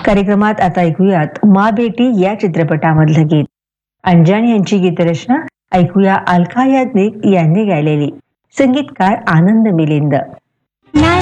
कार्यक्रमात आता ऐकूयात मा बेटी या चित्रपटामधलं गीत. अंजान यांची गीतरचना ऐकूया अलका याज्ञिक यांनी गायलेली. संगीतकार आनंद मिलिंद.